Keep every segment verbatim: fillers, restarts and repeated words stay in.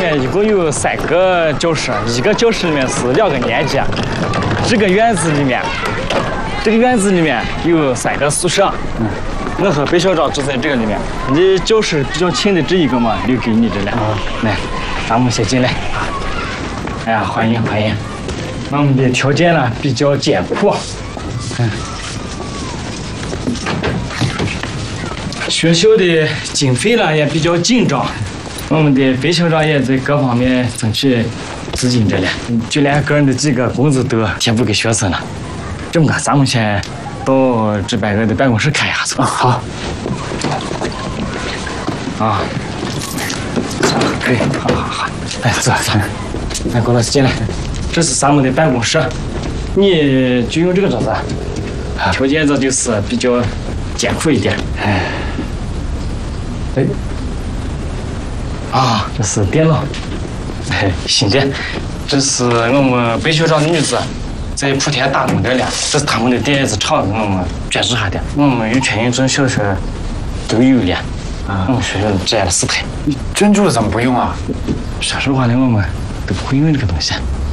面一共有三个教室，一个教室里面是两个年级。这个院子里面，这个院子里面有三个宿舍。嗯，我和白校长住在这个里面。你教室比较近的这一个嘛，留给你这了。啊，来，咱们先进来。哎呀，欢迎欢迎。我们的条件呢比较艰苦。嗯。学校的经费呢也比较紧张，我们的白校长也在各方面争取资金着了，就连个人的几个工资都贴补给学生了。这么个，咱们先到这边人的办公室看一下子。 啊，好。 啊，可以，好好好。哎，走走，来，郭老师进来，这是咱们的办公室，你就用这个桌子。条件这就是比较艰苦一点。哎。哎，啊，这是电脑，哎，新的，这是我们白校长的女子在莆田打工的了，这是他们的电子厂，我们编制下的，我们与全运镇小学都有了，啊，我们学校摘了四台。 你珍珠怎么不用啊？ 说实话呢，我们都不会用这个东西。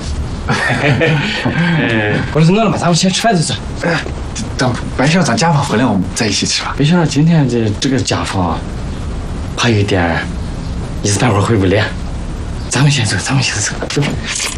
呃，郭老师，饿了吗？咱们先吃饭就走。 等白校长家访回来，我们再一起吃吧。 白校长今天的这个家访。还有一点，一时半会儿回不来，咱们先走，咱们先走。